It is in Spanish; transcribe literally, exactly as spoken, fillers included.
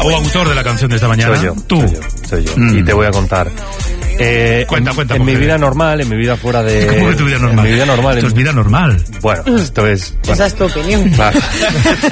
o autor de la canción de esta mañana. Soy yo. Tú. Soy yo. Soy yo. Mm. Y te voy a contar. Eh, cuenta, en, cuenta. En mujer. mi vida normal, en mi vida fuera de... ¿Cómo que tu vida normal? En mi vida normal. Esto en, es vida normal. Bueno, esto es... Bueno, esa es tu opinión. claro.